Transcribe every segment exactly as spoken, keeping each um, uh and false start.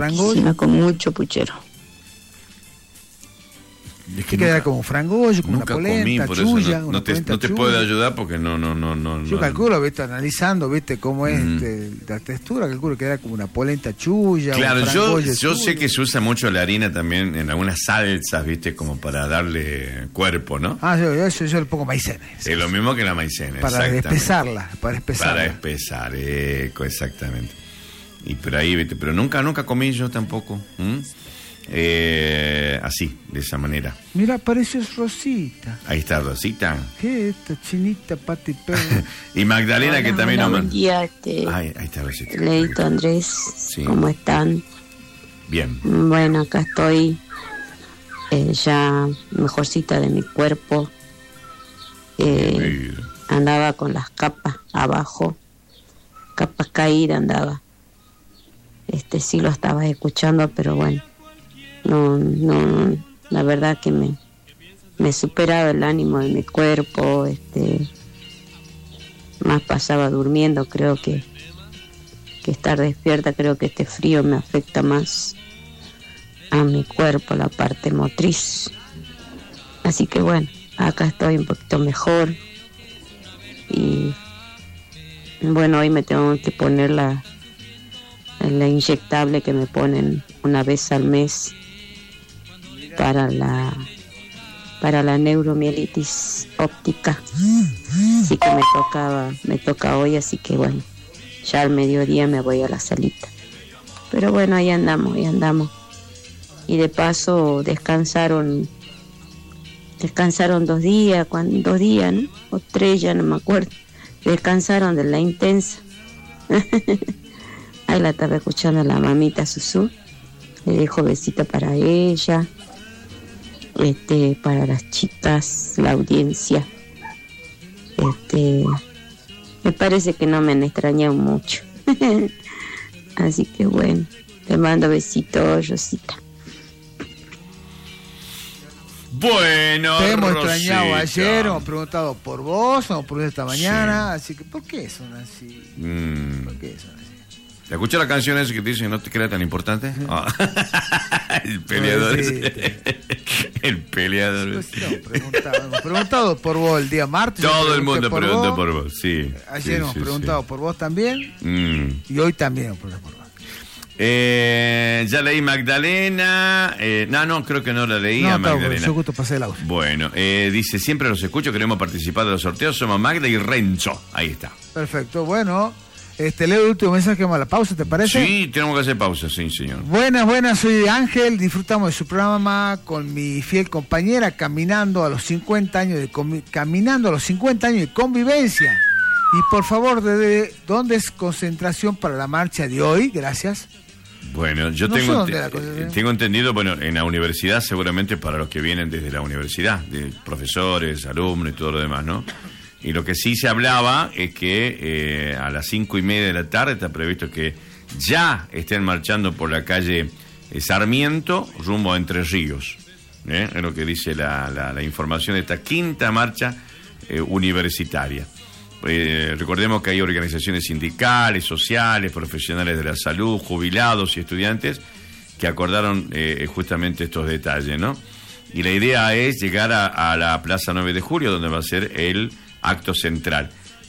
Frangoyo. Cocina con mucho puchero. Es que queda como frangollo, como nunca una polenta, comí, chulla. no, una no te, polenta no te chulla. puedo ayudar porque no, no, no, no. Yo no, calculo, viste, analizando, viste, cómo es Mm. este, la textura, calculo que era como una polenta chulla. Claro, un yo, frangollo yo chulla. sé que se usa mucho la harina también en algunas salsas, viste, como para darle cuerpo, ¿no? Ah, yo, yo, yo, yo le pongo maicena. Es lo mismo que la maicena, Para exactamente. espesarla, para espesarla. Para espesar, eco, exactamente. Y por ahí, viste, pero nunca, nunca comí yo tampoco. ¿Mm? Eh, así, de esa manera. Mira, apareció Rosita. Ahí está Rosita. ¿Qué es esta chinita, pati perro? Y Magdalena, Hola, que también hola, nos buen manda. día, este, Ahí, ahí está Rosita. Leito, Andrés, Sí. ¿cómo están? Bien. Bueno, acá estoy eh, ya mejorcita de mi cuerpo. Eh, Sí. andaba con las capas abajo, capas caídas andaba. Este sí lo estaba escuchando, pero bueno, no, no, la verdad que me, me superaba el ánimo de mi cuerpo, este, más pasaba durmiendo, creo que, que estar despierta, creo que este frío me afecta más a mi cuerpo, la parte motriz. Así que bueno, acá estoy un poquito mejor y bueno, hoy me tengo que poner la, la inyectable que me ponen una vez al mes para la para la neuromielitis óptica, así que me tocaba me toca hoy, así que bueno, ya al mediodía me voy a la salita, pero bueno, ahí andamos, ahí andamos y de paso descansaron descansaron dos días, cuando, dos días, ¿no? O tres, ya no me acuerdo. Descansaron de la intensa. Ahí la estaba escuchando la mamita Susú. Le dejo besito para ella, este, para las chicas, la audiencia. Este, me parece que no me han extrañado mucho. Así que bueno, te mando besitos, Rosita. Bueno, Te hemos Rosita. extrañado ayer, hemos preguntado por vos, hemos preguntado esta mañana, sí. Así que ¿por qué son así? Mm. ¿Por qué son así? ¿Te escuchas la canción esa que te dice no te crea tan importante? Ah. El peleador. ese. El peleador. Pues no, preguntado, hemos preguntado por vos el día martes. Todo el pregunté mundo por preguntó vos. por vos, sí. Ayer sí, hemos sí, preguntado sí. por vos también Mm. y hoy también hemos preguntado por vos. Eh, ya leí Magdalena. Eh, no, no, creo que no la leí No, a está, Magdalena. yo justo pasé el audio. Bueno, eh, dice, siempre los escucho, queremos participar de los sorteos, somos Magda y Renzo. Ahí está. Perfecto, bueno, este leo el último mensaje, vamos a la pausa, ¿te parece? Sí, tenemos que hacer pausa, sí, señor. Buenas, buenas, soy Ángel, disfrutamos de su programa con mi fiel compañera caminando a los cincuenta años de convi- caminando a los cincuenta años de convivencia. Y por favor, ¿de dónde es concentración para la marcha de hoy? Gracias. Bueno, yo No sé tengo, dónde ente- la cosa, ¿eh? tengo entendido, bueno, en la universidad seguramente para los que vienen desde la universidad, de profesores, alumnos y todo lo demás, ¿no? Y lo que sí se hablaba es que eh, a las cinco y media de la tarde está previsto que ya estén marchando por la calle eh, Sarmiento rumbo a Entre Ríos. ¿eh? Es lo que dice la, la, la información de esta quinta marcha eh, universitaria. Eh, recordemos que hay organizaciones sindicales, sociales, profesionales de la salud, jubilados y estudiantes que acordaron eh, justamente estos detalles, ¿no? Y la idea es llegar a, a la Plaza nueve de julio, donde va a ser el acto central.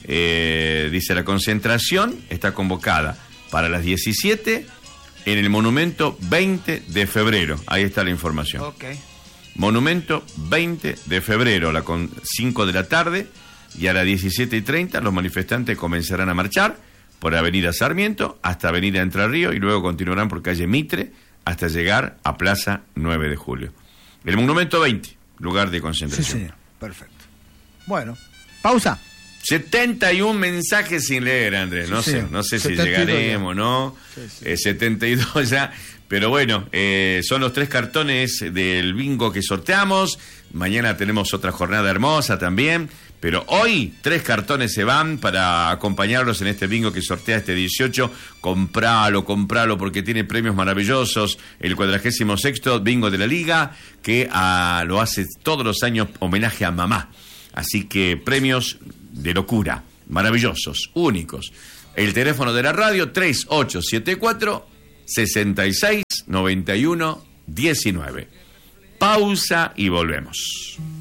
Eh, dice, la concentración está convocada para las diecisiete en el Monumento veinte de febrero. Ahí está la información. Ok. Monumento veinte de febrero, a las cinco de la tarde, y a las diecisiete y treinta los manifestantes comenzarán a marchar por Avenida Sarmiento hasta Avenida Entre Ríos y luego continuarán por calle Mitre hasta llegar a Plaza nueve de julio. El Monumento veinte, lugar de Sí, concentración. señor. Perfecto. Bueno, pausa. setenta y un mensajes sin leer, Andrés. No Sí, sé, señor. no sé si setenta y dos llegaremos o no. Sí, sí. Eh, setenta y dos ya. Pero bueno, eh, son los tres cartones del bingo que sorteamos. Mañana tenemos otra jornada hermosa también. Pero hoy tres cartones se van para acompañarlos en este bingo que sortea este dieciocho. Compralo, compralo porque tiene premios maravillosos. El cuadragésimo sexto bingo de la liga que ah, lo hace todos los años homenaje a mamá. Así que premios de locura, maravillosos, únicos. El teléfono de la radio tres ocho siete cuatro sesenta y seis, noventa y uno, diecinueve. Pausa y volvemos.